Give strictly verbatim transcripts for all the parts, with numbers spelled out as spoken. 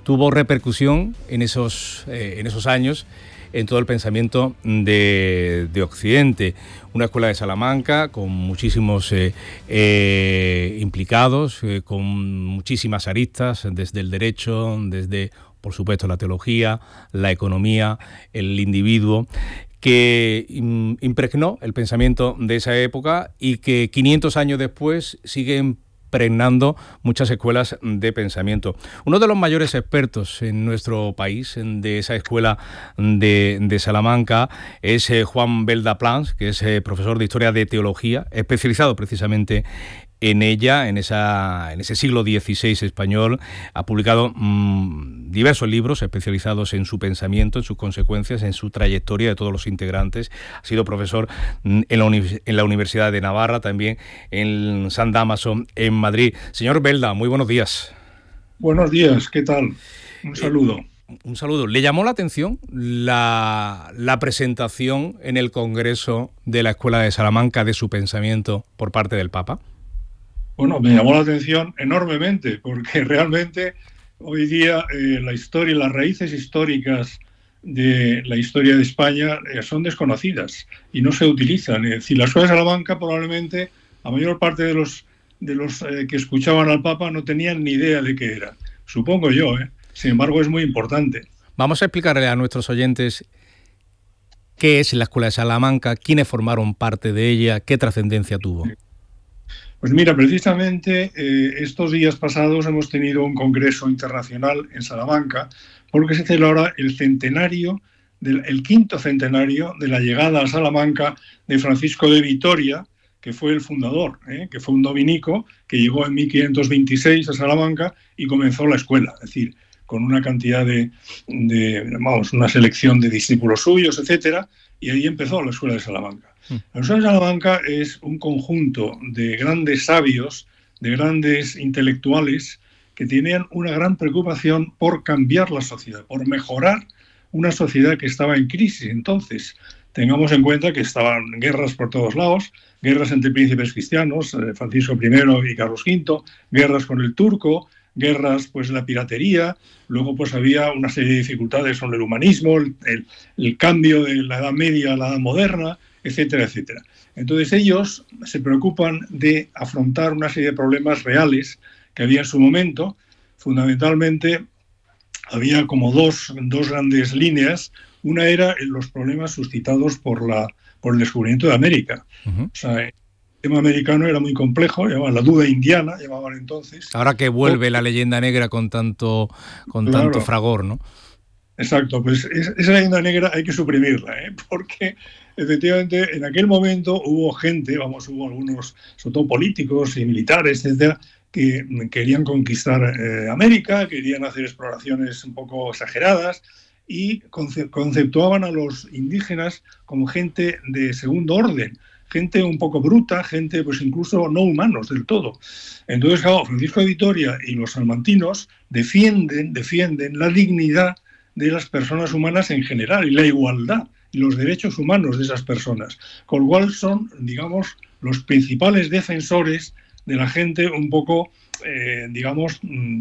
tuvo repercusión en esos, eh, en esos años en todo el pensamiento de, de Occidente. Una escuela de Salamanca con muchísimos eh, eh, implicados, eh, con muchísimas aristas, desde el derecho, desde, por supuesto, la teología, la economía, el individuo, que impregnó el pensamiento de esa época y que quinientos años después sigue impregnando muchas escuelas de pensamiento. Uno de los mayores expertos en nuestro país de esa escuela de, de Salamanca es eh, Juan Belda Plans, que es eh, profesor de Historia de Teología, especializado precisamente en ella, en, esa, en ese siglo dieciséis español. Ha publicado mmm, diversos libros especializados en su pensamiento, en sus consecuencias, en su trayectoria de todos los integrantes. Ha sido profesor en la, uni- en la Universidad de Navarra, también en San Dámaso, en Madrid. Señor Belda, muy buenos días. Buenos días, ¿qué tal? Un saludo. Eh, un saludo. ¿Le llamó la atención la, la presentación en el Congreso de la Escuela de Salamanca de su pensamiento por parte del Papa? Bueno, me llamó la atención enormemente, porque realmente hoy día eh, la historia, las raíces históricas de la historia de España eh, son desconocidas y no se utilizan. Es decir, la Escuela de Salamanca probablemente la mayor parte de los, de los eh, que escuchaban al Papa no tenían ni idea de qué era. Supongo yo, ¿eh? Sin embargo, es muy importante. Vamos a explicarle a nuestros oyentes qué es la Escuela de Salamanca, quiénes formaron parte de ella, qué trascendencia tuvo. Pues mira, precisamente eh, estos días pasados hemos tenido un congreso internacional en Salamanca porque se celebra el centenario, del, el quinto centenario de la llegada a Salamanca de Francisco de Vitoria, que fue el fundador, ¿eh? que fue un dominico que llegó en mil quinientos veintiséis a Salamanca y comenzó la escuela, es decir, con una cantidad de, de vamos, una selección de discípulos suyos, etcétera, y ahí empezó la Escuela de Salamanca. La Escuela de Salamanca es un conjunto de grandes sabios, de grandes intelectuales que tenían una gran preocupación por cambiar la sociedad, por mejorar una sociedad que estaba en crisis. Entonces, tengamos en cuenta que estaban guerras por todos lados, guerras entre príncipes cristianos, eh, Francisco primero y Carlos quinto, guerras con el turco, guerras, pues la piratería, luego pues había una serie de dificultades con el humanismo, el, el, el cambio de la Edad Media a la Edad Moderna, etcétera, etcétera. Entonces ellos se preocupan de afrontar una serie de problemas reales que había en su momento. Fundamentalmente había como dos, dos grandes líneas. Una era los problemas suscitados por, la, por el descubrimiento de América. Uh-huh. O sea, el tema americano era muy complejo, llamaban la duda indiana, llamaban entonces. Ahora que vuelve o, la leyenda negra con tanto, con claro, tanto fragor, ¿no? Exacto, pues esa leyenda negra hay que suprimirla, ¿eh? Porque efectivamente en aquel momento hubo gente, vamos, hubo algunos, sobre todo políticos y militares, etcétera, que querían conquistar eh, América, querían hacer exploraciones un poco exageradas y conce- conceptuaban a los indígenas como gente de segundo orden, gente un poco bruta, gente pues incluso no humanos del todo. Entonces, claro, Francisco de Vitoria y los salmantinos defienden, defienden la dignidad de las personas humanas en general y la igualdad y los derechos humanos de esas personas, con lo cual son, digamos, los principales defensores de la gente un poco, eh, digamos,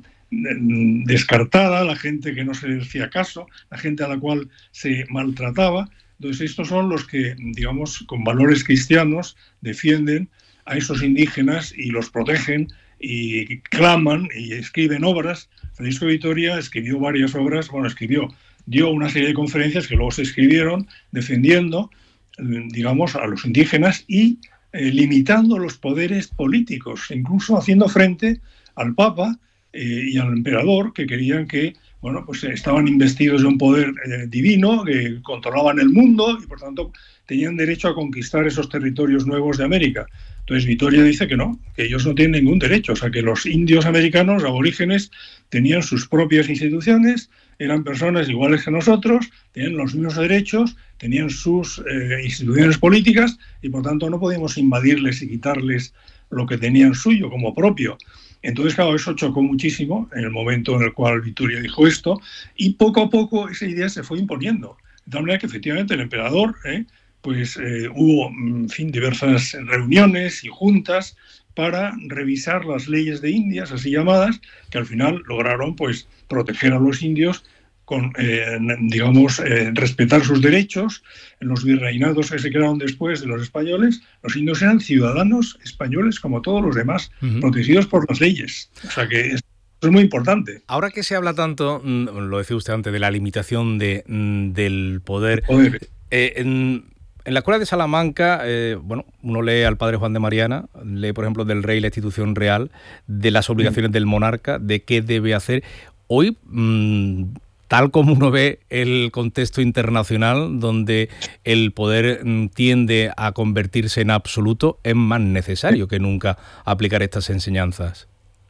descartada, la gente que no se le hacía caso, la gente a la cual se maltrataba. Entonces estos son los que, digamos, con valores cristianos defienden a esos indígenas y los protegen y claman y escriben obras. Francisco de Vitoria escribió varias obras, bueno, escribió, dio una serie de conferencias que luego se escribieron defendiendo, digamos, a los indígenas y eh, limitando los poderes políticos, incluso haciendo frente al Papa eh, y al emperador, que querían que, bueno, pues estaban investidos de un poder eh, divino, que controlaban el mundo y por tanto tenían derecho a conquistar esos territorios nuevos de América. Entonces Vitoria dice que no, que ellos no tienen ningún derecho, o sea que los indios americanos, aborígenes, tenían sus propias instituciones, eran personas iguales que nosotros, tenían los mismos derechos, tenían sus eh, instituciones políticas y por tanto no podíamos invadirles y quitarles lo que tenían suyo como propio. Entonces, claro, eso chocó muchísimo en el momento en el cual Vitoria dijo esto y poco a poco esa idea se fue imponiendo. De tal manera que efectivamente el emperador, ¿eh? pues eh, hubo, en fin, diversas reuniones y juntas para revisar las leyes de Indias, así llamadas, que al final lograron pues proteger a los indios, con, eh, digamos, eh, respetar sus derechos. En los virreinatos que se crearon después de los españoles, los indios eran ciudadanos españoles como todos los demás, uh-huh. protegidos por las leyes. O sea que es, es muy importante. Ahora que se habla tanto, lo decía usted antes, de la limitación de, del poder... poder. Eh, en, En la Escuela de Salamanca, eh, bueno, uno lee al padre Juan de Mariana, lee, por ejemplo, del rey la institución real, de las obligaciones del monarca, de qué debe hacer. Hoy, mmm, tal como uno ve el contexto internacional, donde el poder mmm, tiende a convertirse en absoluto, es más necesario que nunca aplicar estas enseñanzas.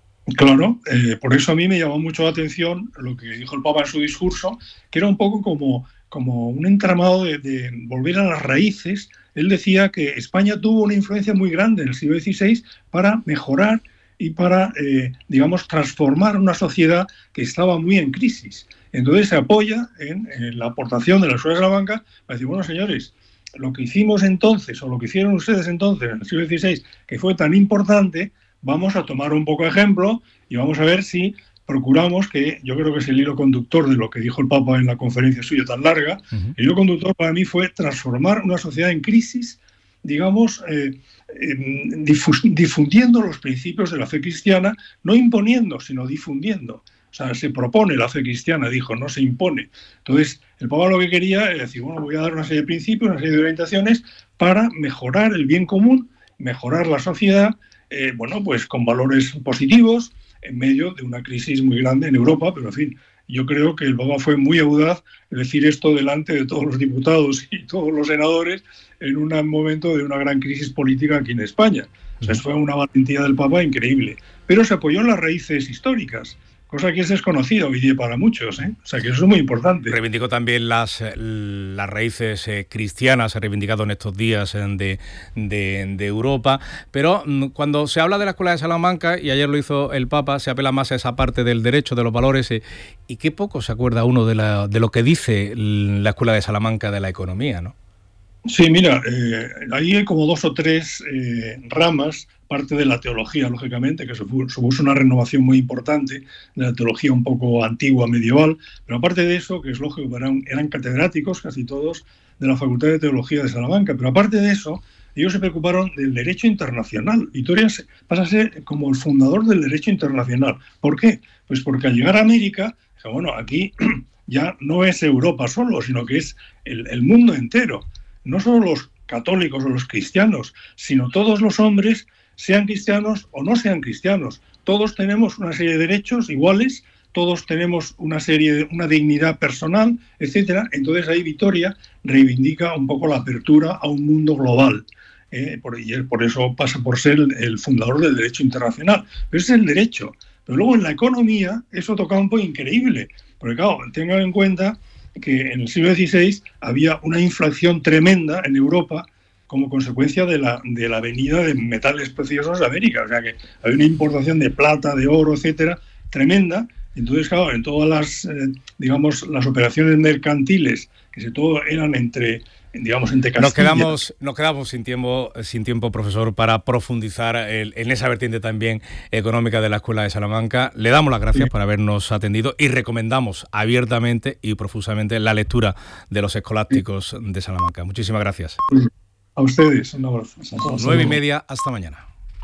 Claro, eh, por eso a mí me llamó mucho la atención lo que dijo el Papa en su discurso, que era un poco como... como un entramado de, de volver a las raíces. Él decía que España tuvo una influencia muy grande en el siglo dieciséis para mejorar y para, eh, digamos, transformar una sociedad que estaba muy en crisis. Entonces se apoya en, en la aportación de la Escuela de Salamanca para decir, bueno, señores, lo que hicimos entonces, o lo que hicieron ustedes entonces en el siglo dieciséis, que fue tan importante, vamos a tomar un poco de ejemplo y vamos a ver si procuramos, que yo creo que es el hilo conductor de lo que dijo el Papa en la conferencia suya tan larga, uh-huh. el hilo conductor para mí fue transformar una sociedad en crisis, digamos, eh, eh, difus- difundiendo los principios de la fe cristiana, no imponiendo, sino difundiendo. O sea, se propone la fe cristiana, dijo, no se impone. Entonces, el Papa lo que quería es decir, bueno, voy a dar una serie de principios, una serie de orientaciones para mejorar el bien común, mejorar la sociedad, eh, bueno, pues con valores positivos, en medio de una crisis muy grande en Europa, pero en fin, yo creo que el Papa fue muy audaz decir esto delante de todos los diputados y todos los senadores en un momento de una gran crisis política aquí en España. O sea, fue una valentía del Papa increíble. Pero se apoyó en las raíces históricas, cosa que es desconocida hoy día para muchos, ¿eh? O sea, que eso es muy importante. Reivindicó también las, las raíces eh, cristianas, se ha reivindicado en estos días eh, de, de, de Europa, pero mm, cuando se habla de la Escuela de Salamanca, y ayer lo hizo el Papa, se apela más a esa parte del derecho, de los valores, eh, y qué poco se acuerda uno de, la, de lo que dice la Escuela de Salamanca de la economía, ¿no? Sí, mira, eh, ahí hay como dos o tres eh, ramas, parte de la teología, lógicamente, que supuso una renovación muy importante de la teología un poco antigua, medieval, pero aparte de eso, que es lógico, eran, eran catedráticos casi todos de la Facultad de Teología de Salamanca, pero aparte de eso, ellos se preocuparon del derecho internacional. Vitoria pasa a ser como el fundador del derecho internacional. ¿Por qué? Pues porque al llegar a América, bueno, aquí ya no es Europa solo, sino que es el, el mundo entero. No solo los católicos o los cristianos, sino todos los hombres, sean cristianos o no sean cristianos. Todos tenemos una serie de derechos iguales, todos tenemos una serie de, una dignidad personal, etcétera. Entonces ahí Vitoria reivindica un poco la apertura a un mundo global. Eh, por, y por eso pasa por ser el, el fundador del derecho internacional. Pero ese es el derecho. Pero luego en la economía es otro campo increíble. Porque claro, tengan en cuenta que en el siglo dieciséis había una inflación tremenda en Europa como consecuencia de la, de la venida de metales preciosos de América. O sea que había una importación de plata, de oro, etcétera, tremenda. Entonces, claro, en todas las, eh, digamos, las operaciones mercantiles, que se todo eran entre, digamos, entre Castilla... Nos quedamos, nos quedamos sin tiempo, sin tiempo, profesor, para profundizar el, en esa vertiente también económica de la Escuela de Salamanca. Le damos las gracias sí. por habernos atendido y recomendamos abiertamente y profusamente la lectura de los escolásticos sí. de Salamanca. Muchísimas gracias. A ustedes, un abrazo. Nueve y media, hasta mañana.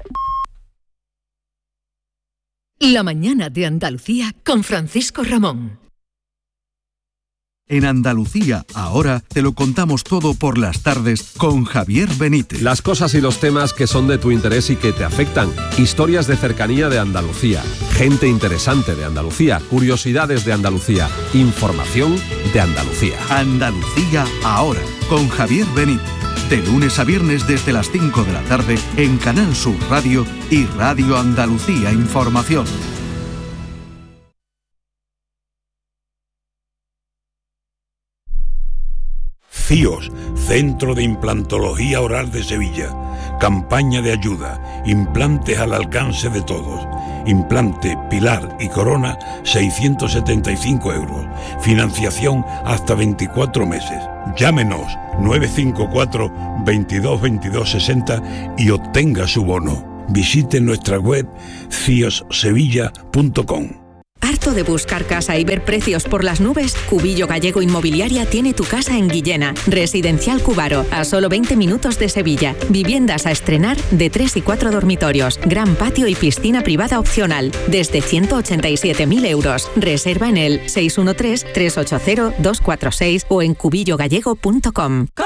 La mañana de Andalucía con Francisco Ramón. En Andalucía, ahora, te lo contamos todo por las tardes con Javier Benítez. Las cosas y los temas que son de tu interés y que te afectan. Historias de cercanía de Andalucía. Gente interesante de Andalucía. Curiosidades de Andalucía. Información de Andalucía. Andalucía, ahora, con Javier Benítez. De lunes a viernes desde las cinco de la tarde en Canal Sur Radio y Radio Andalucía Información. C I O S, Centro de Implantología Oral de Sevilla. Campaña de ayuda. Implantes al alcance de todos. implante, pilar y corona, seiscientos setenta y cinco euros. Financiación hasta veinticuatro meses. Llámenos nueve cinco cuatro, veintidós, veintidós, sesenta y obtenga su bono. Visite nuestra web cios sevilla punto com. ¿Harto de buscar casa y ver precios por las nubes? Cubillo Gallego Inmobiliaria tiene tu casa en Guillena. Residencial Cubaro, a solo veinte minutos de Sevilla. Viviendas a estrenar de tres y cuatro dormitorios. Gran patio y piscina privada opcional. Desde ciento ochenta y siete mil euros. Reserva en el seis uno tres, tres ocho cero, dos cuatro seis o en cubillo gallego punto com.